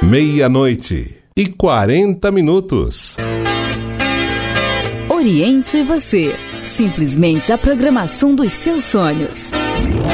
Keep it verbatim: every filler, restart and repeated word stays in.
Meia-noite e quarenta minutos. Oriente você. Simplesmente a programação dos seus sonhos.